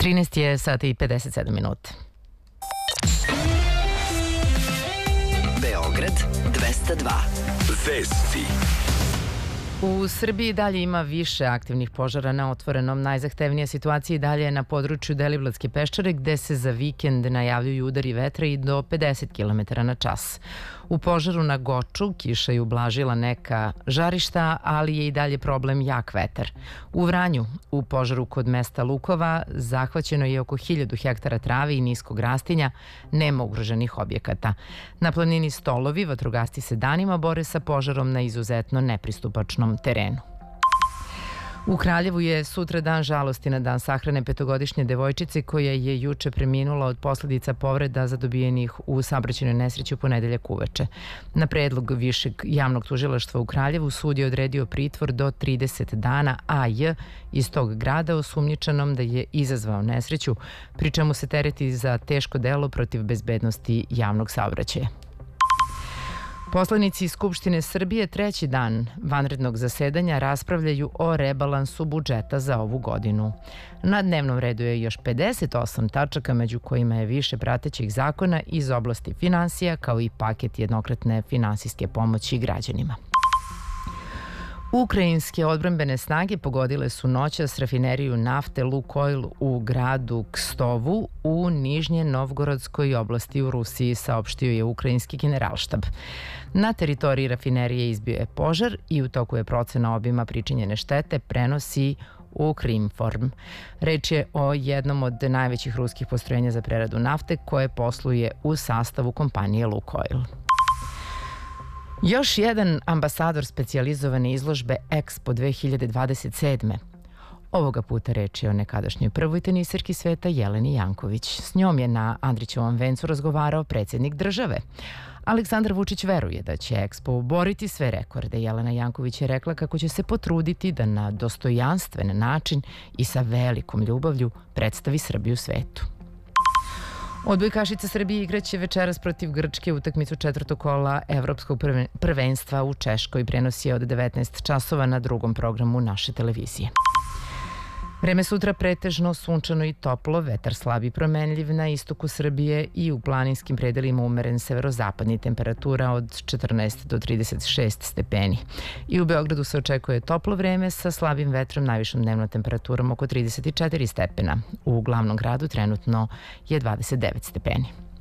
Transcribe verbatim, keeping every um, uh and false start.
trinaest je sati i pedeset sedam minuta. Beograd dvesta dva. Vesti. U Srbiji dalje ima više aktivnih požara na otvorenom. Najzahtevnija situacija i dalje je na području Deliblatske peščare, gde se za vikend najavljuju udari vetra i do pedeset kilometara na čas. U požaru na Goču kiša je ublažila neka žarišta, ali je i dalje problem jak vetar. U Vranju, u požaru kod mesta Lukova, zahvaćeno je oko hiljadu hektara trave i niskog rastinja, nema ugroženih objekata. Na planini Stolovi vatrogasci se danima bore sa požarom na izuzetno nepristupačnom terenu. U Kraljevu je sutra dan žalosti na dan sahrane petogodišnje devojčice koja je juče preminula od posledica povreda zadobijenih u saobraćajnoj nesreći u ponedeljak uveče. Na predlog Višeg javnog tužilaštva u Kraljevu sud je odredio pritvor do trideset dana A J iz tog grada osumnjičenom da je izazvao nesreću, pri čemu se tereti za teško delo protiv bezbednosti javnog saobraćaja. Poslanici Skupštine Srbije treći dan vanrednog zasedanja raspravljaju o rebalansu budžeta za ovu godinu. Na dnevnom redu je još pedeset osam tačaka, među kojima je više pratećih zakona iz oblasti finansija, kao i paket jednokratne finansijske pomoći građanima. Ukrajinske odbrambene snage pogodile su noćas rafineriju nafte Lukoil u gradu Kstovu u Nižnje Novgorodskoj oblasti u Rusiji, saopštio je ukrajinski generalštab. Na teritoriji rafinerije izbio je požar i u toku je procena obima pričinjene štete, prenosi Ukrinform. Reč je o jednom od najvećih ruskih postrojenja za preradu nafte koje posluje u sastavu kompanije Lukoil. Još jedan ambasador specijalizovane izložbe Expo dve hiljade dvadeset sedme. Ovoga puta reč je o nekadašnjoj prvoj tenisarki sveta Jeleni Janković. S njom je na Andrićevom vencu razgovarao predsjednik države. Aleksandar Vučić veruje da će Expo oboriti sve rekorde. Jelena Janković je rekla kako će se potruditi da na dostojanstven način i sa velikom ljubavlju predstavi Srbiju svetu. Odbojkašica Srbije igraće večeras protiv Grčke utakmicu četvrtog kola Evropskog prvenstva u Češkoj. Prenos je od devetnaest časova na drugom programu naše televizije. Vreme sutra pretežno sunčano i toplo, vetar slab i promenljiv na istoku Srbije i u planinskim predelima umeren severozapadni, temperatura od četrnaest do trideset šest stepeni. I u Beogradu se očekuje toplo vreme sa slabim vetrom, najvišom dnevnom temperaturom oko trideset četiri stepena. U glavnom gradu trenutno je dvadeset devet stepeni.